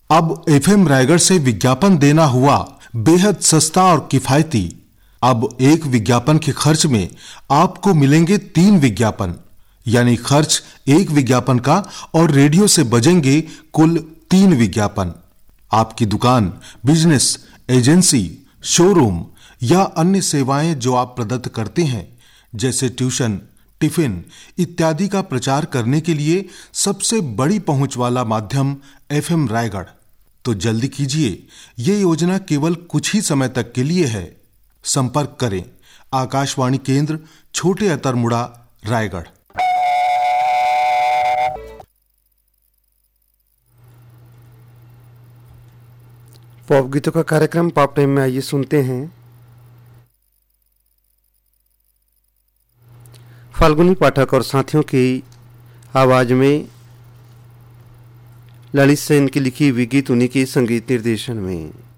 अब एफएम रायगढ़ से विज्ञापन देना हुआ बेहद सस्ता और किफायती। अब एक विज्ञापन के खर्च में आपको मिलेंगे 3 विज्ञापन, यानी खर्च एक विज्ञापन का और रेडियो से बजेंगे कुल 3 विज्ञापन। आपकी दुकान, बिजनेस, एजेंसी, शोरूम या अन्य सेवाएं जो आप प्रदत्त करते हैं, जैसे ट्यूशन, टिफिन इत्यादि का प्रचार करने के लिए सबसे बड़ी पहुंच वाला माध्यम एफएम रायगढ़। तो जल्दी कीजिए, ये योजना केवल कुछ ही समय तक के लिए है। संपर्क करें आकाशवाणी केंद्र, छोटे अतरमुड़ा, रायगढ़। पॉप गीतों का कार्यक्रम पॉप टाइम में आइए सुनते हैं फाल्गुनी पाठक और साथियों की आवाज में ललित सेन की लिखी हुई गीत उन्हीं के संगीत निर्देशन में।